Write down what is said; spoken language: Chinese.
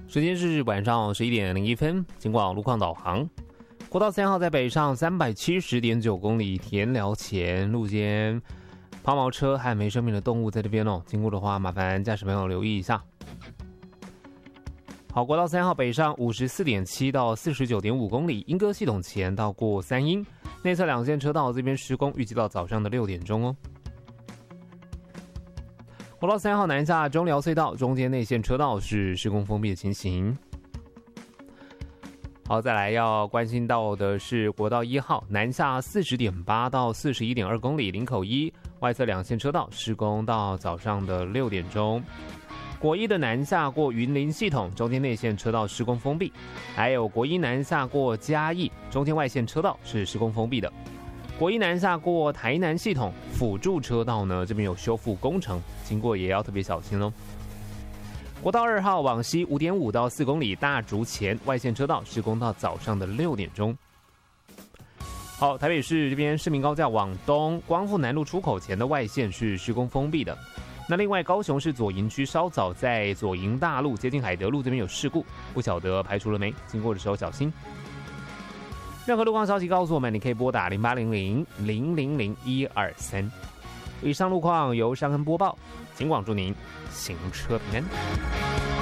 时间是晚上11:01，警广路况导航。国道3号在北上370.9公里，田寮前路肩抛锚车和没生命的动物在这边哦，经过的话麻烦驾驶朋友留意一下。好，国道3号北上54.7到49.5公里，莺歌系统前到过三莺，内侧两线车道这边施工，预计到早上的6点钟哦。国道3号南下中寮隧道中间内线车道是施工封闭的情形。好，再来要关心到的是国道1号南下40.8到41.2公里，林口一外侧两线车道施工到早上的6点钟。国一的南下过云林系统中间内线车道施工封闭，还有国一南下过嘉义中间外线车道是施工封闭的。国一南下过台南系统辅助车道呢，这边有修复工程，经过也要特别小心咯。国道2号往西5.5到4公里，大竹前外线车道施工到早上的6点钟。好，台北市这边市民高架往东光复南路出口前的外线是施工封闭的。那另外高雄市左营区稍早在左营大路接近海德路这边有事故，不晓得排除了没，经过的时候小心。任何路况消息告诉我们，你可以拨打0800-000-123。以上路况由尚恩播报，警广祝您行车平安。